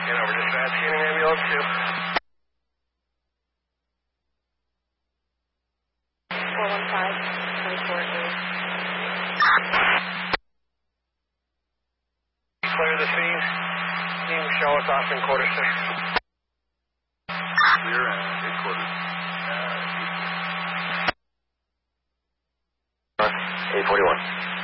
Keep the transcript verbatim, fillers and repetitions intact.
And over dispatch, scanning ambulance two. four one five, twenty-four eight. Clear the scene. Team, show us off in quarter six. Clear and in quarters. Uh, eight forty-one.